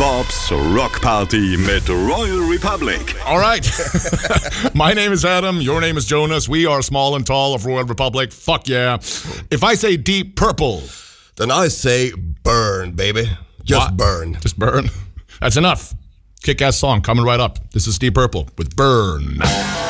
Bobs Rock Party mit Royal Republic. All right. My name is Adam. Your name is Jonas. We are small and tall of Royal Republic. Fuck yeah. If I say Deep Purple, then I say burn, baby. Just burn. Just burn. That's enough. Kick-ass song coming right up. This is Deep Purple with Burn.